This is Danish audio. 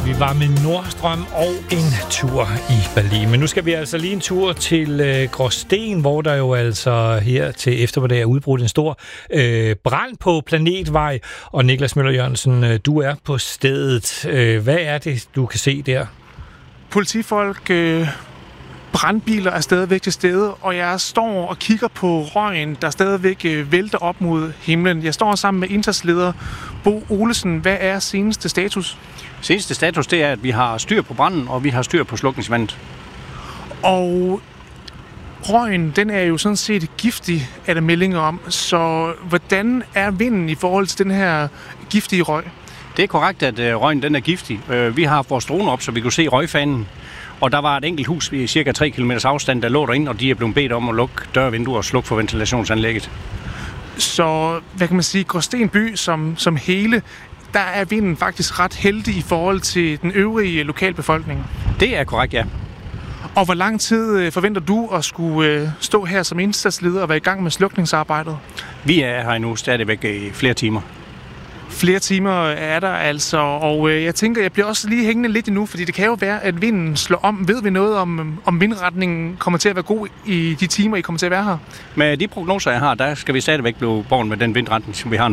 vi var med Nordstrøm og en tur i Berlin. Men nu skal vi altså lige en tur til Gråsten, hvor der jo altså her til eftermiddag er udbrudt en stor brand på Planetvej. Og Niklas Møller Jørgensen, du er på stedet. Hvad er det, du kan se der? Politifolk, brandbiler er stadigvæk til stede, og jeg står og kigger på røgen, der stadigvæk vælter op mod himlen. Jeg står sammen med Intas-leder Bo Olesen. Hvad er seneste status? Seneste status, det er, at vi har styr på branden, og vi har styr på slukningsvandet. Og røgen, den er jo sådan set giftig, er der meldinger om. Så hvordan er vinden i forhold til den her giftige røg? Det er korrekt, at røgen den er giftig. Vi har haft vores drone op, så vi kunne se røgfanen. Og der var et enkelt hus i cirka 3 km afstand, der lå derinde, og de er blevet bedt om at lukke dør og vinduer og slukke for ventilationsanlægget. Så, hvad kan man sige, Gråsten by som hele, der er vinden faktisk ret heldig i forhold til den øvrige lokalbefolkning. Det er korrekt, ja. Og hvor lang tid forventer du at skulle stå her som indsatsleder og være i gang med slukningsarbejdet? Vi er her nu stadigvæk i flere timer. Flere timer er der altså, og jeg tænker, jeg bliver også lige hængende lidt endnu, fordi det kan jo være, at vinden slår om. Ved vi noget om vindretningen kommer til at være god i de timer, I kommer til at være her? Med de prognoser, jeg har, der skal vi stadigvæk blive borgen med den vindretning, som vi har